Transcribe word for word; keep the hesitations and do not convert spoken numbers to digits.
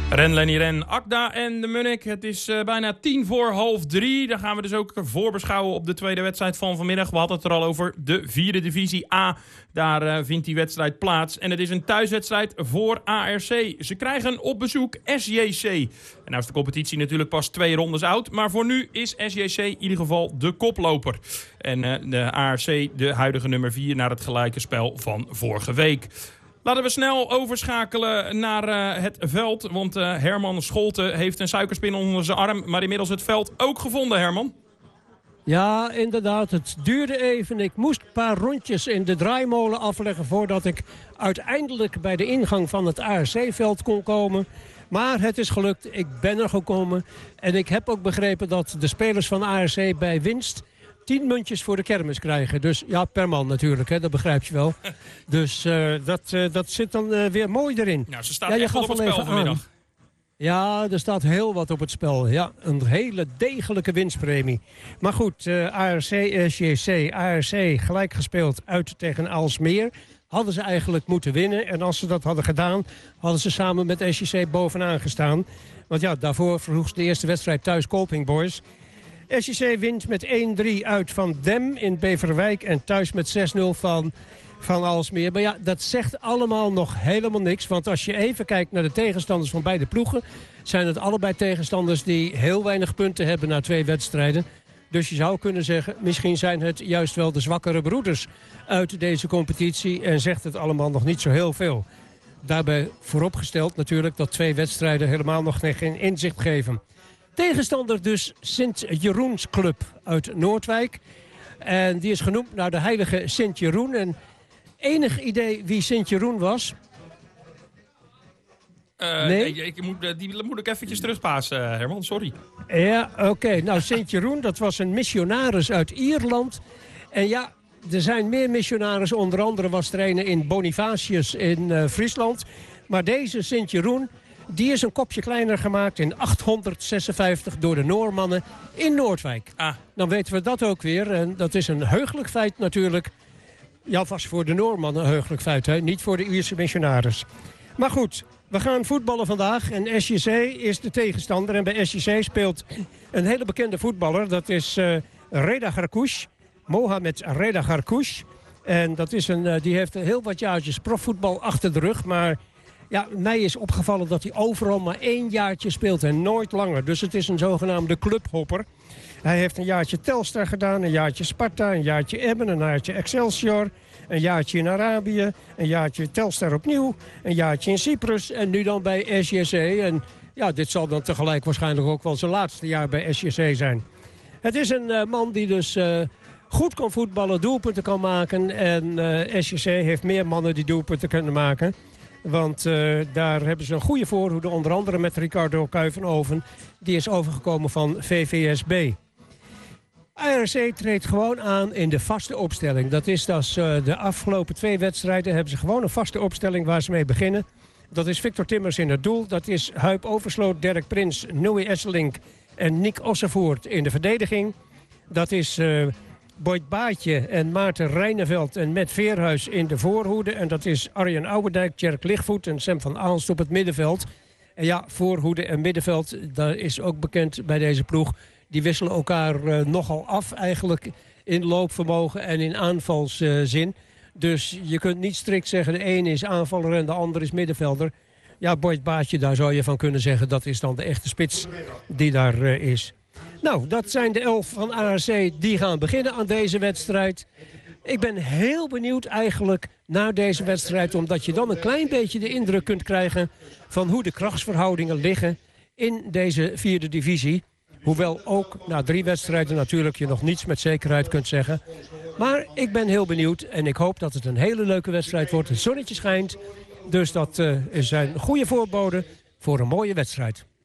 Ren, Lenny, Ren, Akda en de Munnik. Het is uh, bijna tien voor half drie. Dan gaan we dus ook voorbeschouwen op de tweede wedstrijd van vanmiddag. We hadden het er al over, de vierde divisie A. Daar uh, vindt die wedstrijd plaats. En het is een thuiswedstrijd voor A R C. Ze krijgen op bezoek S J C. En nou is de competitie natuurlijk pas twee rondes oud. Maar voor nu is S J C in ieder geval de koploper. En uh, de A R C de huidige nummer vier naar het gelijke spel van vorige week. Laten we snel overschakelen naar uh, het veld. Want uh, Herman Scholten heeft een suikerspin onder zijn arm. Maar inmiddels het veld ook gevonden, Herman. Ja, inderdaad. Het duurde even. Ik moest een paar rondjes in de draaimolen afleggen voordat ik uiteindelijk bij de ingang van het A R C-veld kon komen. Maar het is gelukt. Ik ben er gekomen. En ik heb ook begrepen dat de spelers van A R C bij winst tien muntjes voor de kermis krijgen. Dus ja, per man natuurlijk, hè, dat begrijp je wel. Dus uh, dat, uh, dat zit dan uh, weer mooi erin. Nou, ze staat ja, je echt op het spel vanmiddag. Ja, er staat heel wat op het spel. Ja, een hele degelijke winstpremie. Maar goed, uh, A R C, S J C, A R C gelijk gespeeld uit tegen Aalsmeer. Hadden ze eigenlijk moeten winnen. En als ze dat hadden gedaan, hadden ze samen met S J C bovenaan gestaan. Want ja, daarvoor vroeg de eerste wedstrijd thuis Kolping Boys. S J C wint met één drie uit van Dem in Beverwijk en thuis met zes nul van, van Aalsmeer. Maar ja, dat zegt allemaal nog helemaal niks. Want als je even kijkt naar de tegenstanders van beide ploegen, zijn het allebei tegenstanders die heel weinig punten hebben na twee wedstrijden. Dus je zou kunnen zeggen, misschien zijn het juist wel de zwakkere broeders uit deze competitie en zegt het allemaal nog niet zo heel veel. Daarbij vooropgesteld natuurlijk dat twee wedstrijden helemaal nog geen inzicht geven. Tegenstander dus Sint-Jeroens Club uit Noordwijk. En die is genoemd naar de heilige Sint-Jeroen. En enig idee wie Sint-Jeroen was? Uh, nee? Ik, ik moet, die moet ik eventjes terugpassen, Herman, sorry. Ja, oké. Okay. Nou, Sint-Jeroen, dat was een missionaris uit Ierland. En ja, er zijn meer missionarissen. Onder andere was er een in Bonifatius in uh, Friesland. Maar deze Sint-Jeroen, die is een kopje kleiner gemaakt in achthonderdzesenvijftig door de Noormannen in Noordwijk. Ah. Dan weten we dat ook weer. En dat is een heugelijk feit natuurlijk. Ja, vast voor de Noormannen een heugelijk feit, hè? Niet voor de Ierse missionaris. Maar goed, we gaan voetballen vandaag. En S J C is de tegenstander. En bij S J C speelt een hele bekende voetballer. Dat is uh, Reda Garkouch. Mohamed Reda Garkouch. En dat is een, uh, die heeft heel wat jaartjes profvoetbal achter de rug. Maar ja, mij is opgevallen dat hij overal maar één jaartje speelt en nooit langer. Dus het is een zogenaamde clubhopper. Hij heeft een jaartje Telstar gedaan, een jaartje Sparta, een jaartje Emmen, een jaartje Excelsior, een jaartje in Arabië, een jaartje Telstar opnieuw, een jaartje in Cyprus en nu dan bij S J C. En ja, dit zal dan tegelijk waarschijnlijk ook wel zijn laatste jaar bij S J C zijn. Het is een uh, man die dus uh, goed kan voetballen, doelpunten kan maken. En uh, S J C heeft meer mannen die doelpunten kunnen maken. Want uh, daar hebben ze een goede voorhoede, onder andere met Ricardo Kuivenhoven. Die is overgekomen van V V S B. A R C treedt gewoon aan in de vaste opstelling. Dat is dat uh, de afgelopen twee wedstrijden hebben ze gewoon een vaste opstelling waar ze mee beginnen. Dat is Victor Timmers in het doel. Dat is Huip Oversloot, Dirk Prins, Noe Esselink en Nick Ossenvoort in de verdediging. Dat is Uh, Boyd Baatje en Maarten Rijneveld en Met Veerhuis in de voorhoede. En dat is Arjen Ouwendijk, Tjerk Lichtvoet en Sam van Aalst op het middenveld. En ja, voorhoede en middenveld, dat is ook bekend bij deze ploeg. Die wisselen elkaar uh, nogal af eigenlijk in loopvermogen en in aanvalszin. Dus je kunt niet strikt zeggen de ene is aanvaller en de ander is middenvelder. Ja, Boyd Baatje, daar zou je van kunnen zeggen dat is dan de echte spits die daar uh, is. Nou, dat zijn de elf van A R C die gaan beginnen aan deze wedstrijd. Ik ben heel benieuwd eigenlijk naar deze wedstrijd, omdat je dan een klein beetje de indruk kunt krijgen van hoe de krachtsverhoudingen liggen in deze vierde divisie. Hoewel ook na drie wedstrijden natuurlijk je nog niets met zekerheid kunt zeggen. Maar ik ben heel benieuwd en ik hoop dat het een hele leuke wedstrijd wordt. Het zonnetje schijnt, dus dat uh, zijn goede voorboden voor een mooie wedstrijd.